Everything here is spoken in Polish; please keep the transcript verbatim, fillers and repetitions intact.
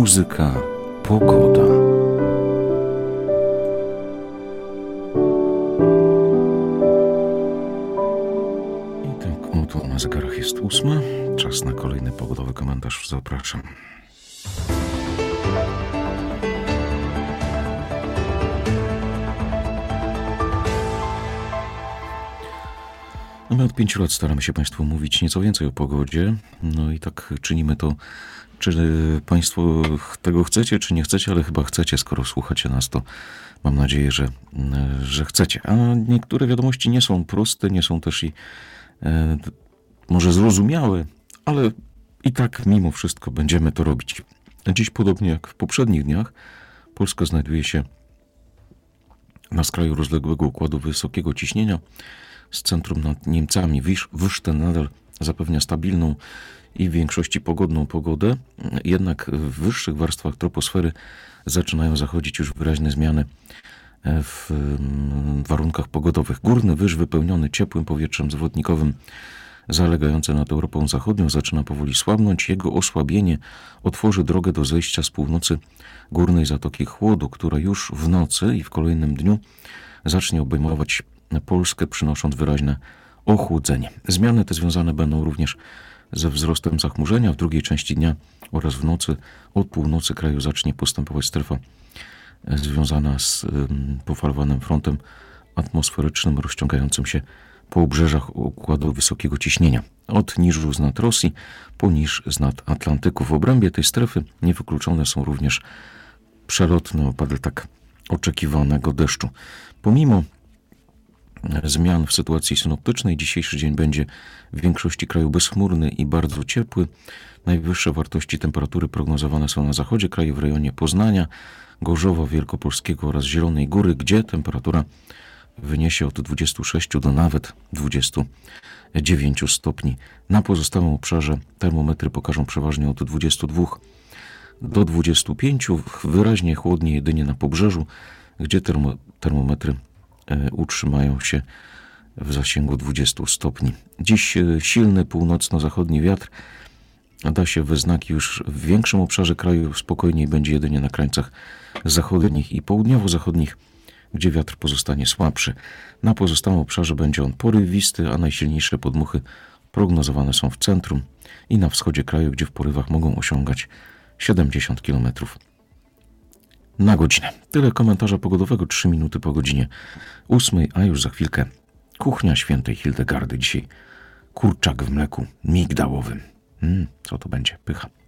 muzyka, pogoda. I tak oto na zegarach jest ósma. Czas na kolejny pogodowy komentarz. Zapraszam. No my od pięciu lat staramy się Państwu mówić nieco więcej o pogodzie. No i tak czynimy to, czy Państwo tego chcecie, czy nie chcecie, ale chyba chcecie, skoro słuchacie nas, to mam nadzieję, że, że chcecie. A niektóre wiadomości nie są proste, nie są też i e, może zrozumiałe, ale i tak mimo wszystko będziemy to robić. Dziś, podobnie jak w poprzednich dniach, Polska znajduje się na skraju rozległego układu wysokiego ciśnienia z centrum nad Niemcami. Wyszten nadal zapewnia stabilną i w większości pogodną pogodę, jednak w wyższych warstwach troposfery zaczynają zachodzić już wyraźne zmiany w warunkach pogodowych. Górny wyż wypełniony ciepłym powietrzem zwrotnikowym zalegający nad Europą Zachodnią zaczyna powoli słabnąć. Jego osłabienie otworzy drogę do zejścia z północy górnej zatoki chłodu, która już w nocy i w kolejnym dniu zacznie obejmować Polskę, przynosząc wyraźne ochłodzenie. Zmiany te związane będą również ze wzrostem zachmurzenia. W drugiej części dnia oraz w nocy od północy kraju zacznie postępować strefa związana z pofalowanym frontem atmosferycznym rozciągającym się po obrzeżach układu wysokiego ciśnienia. Od niżu z nad Rosji po niż z nad Atlantyku. W obrębie tej strefy niewykluczone są również przelotne opady tak oczekiwanego deszczu. Pomimo zmian w sytuacji synoptycznej dzisiejszy dzień będzie w większości kraju bezchmurny i bardzo ciepły. Najwyższe wartości temperatury prognozowane są na zachodzie kraju w rejonie Poznania, Gorzowa Wielkopolskiego oraz Zielonej Góry, gdzie temperatura wyniesie od dwudziestu sześciu do nawet dwudziestu dziewięciu stopni. Na pozostałym obszarze termometry pokażą przeważnie od dwudziestu dwóch do dwudziestu pięciu. Wyraźnie chłodniej jedynie na pobrzeżu, gdzie termo, termometry utrzymają się w zasięgu dwudziestu stopni. Dziś silny północno-zachodni wiatr da się we znaki już w większym obszarze kraju. Spokojniej będzie jedynie na krańcach zachodnich i południowo-zachodnich, gdzie wiatr pozostanie słabszy. Na pozostałym obszarze będzie on porywisty, a najsilniejsze podmuchy prognozowane są w centrum i na wschodzie kraju, gdzie w porywach mogą osiągać siedemdziesiąt kilometrów na godzinę. Tyle komentarza pogodowego, trzy minuty po godzinie ósmej, a już za chwilkę kuchnia świętej Hildegardy. Dzisiaj kurczak w mleku migdałowym. Mm, co to będzie? Pycha.